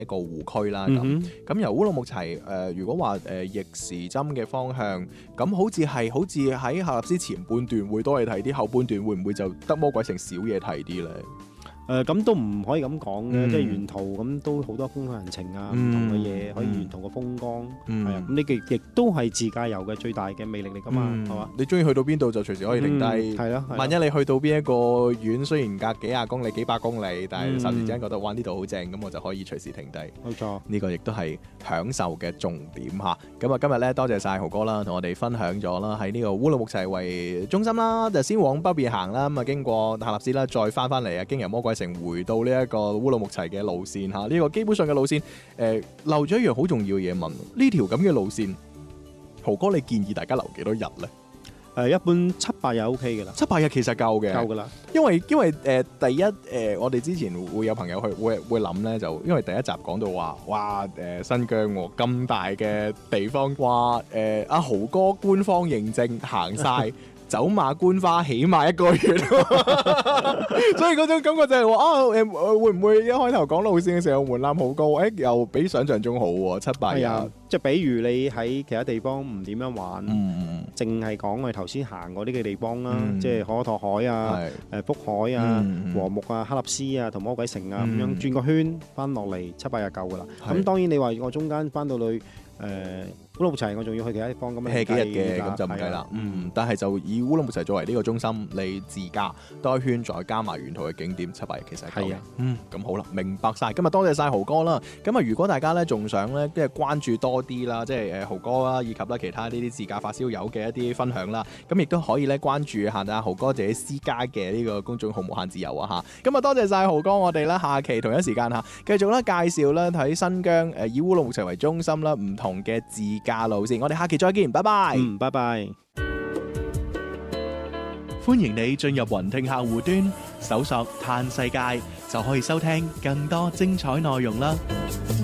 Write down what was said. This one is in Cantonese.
一個湖區啦。咁由烏魯木齊如果話逆時針嘅方向，咁好似喺喀納斯前半段會多嘢睇啲，後半段會唔會就得魔鬼城少嘢睇啲咧？ 咁都唔可以咁講嘅，即係沿途咁都好多風土人情啊，唔同嘅嘢可以沿途嘅風光，係啊，咁呢個亦都係自駕遊嘅最大嘅魅力嚟㗎嘛，係嘛？ 你中意去到邊度就隨時可以停低， 係咯。 萬一你去到邊一個縣，雖然隔幾廿公里、幾百公里，但係霎時之間覺得哇呢度好正，咁我就可以隨時停低。 冇錯， 呢個亦都係享受嘅重點嚇。咁啊，今日咧多謝晒豪哥啦，同我哋分享咗啦喺呢個烏魯木齊為中心啦，就先往北邊行啦，咁啊經過喀納斯啦，再翻嚟啊，經由魔鬼城回到呢一個烏魯木齊嘅路線嚇。呢個基本上嘅路線，漏咗一樣好重要嘅嘢問，呢條咁嘅路線，豪哥你建議大家留幾多日咧？ 一般7-8日 OK 嘅啦 ，7-8日其實夠嘅， 夠㗎啦。 因為第一我哋之前會有朋友去會諗咧，就因為第一集講到話，哇新疆喎咁大嘅地方，話阿豪哥官方認證行晒。走馬觀花起碼1個月，所以嗰種感覺就係話會唔會一開頭講路線嘅時候門檻好高？又比想象中好喎，7-8日。 即係比如你喺其他地方唔點樣玩，淨係講我哋頭先行過呢個地方啦，即係可可托海啊、福海啊、和木啊、喀納斯啊同魔鬼城啊咁樣轉個圈翻落嚟7-8日夠㗎啦。咁當然你話我中間翻到去烏魯木齊，我仲要去其他地方咁樣幾日嘅，咁就唔計啦。但係就以烏魯木齊作為呢個中心，你自駕多一圈，再加埋沿途嘅景點，7-8日其實係夠嘅。咁好啦，明白晒。今日多謝晒豪哥啦。咁啊，如果大家咧仲想咧即係關注多啲啦，即係豪哥啦，以及啦其他呢啲自駕發燒友嘅一啲分享啦，咁亦都可以咧關注下阿豪哥自己私家嘅呢個公眾號無限自由啊嚇。咁啊，多謝晒豪哥，我哋咧下期同一時間嚇繼續咧介紹咧喺新疆以烏魯木齊為中心啦，唔同嘅自駕路線，我哋下期再見，拜拜。 拜拜。 歡迎你進入雲聽客戶端，搜索嘆世界就可以收聽更多精彩內容啦。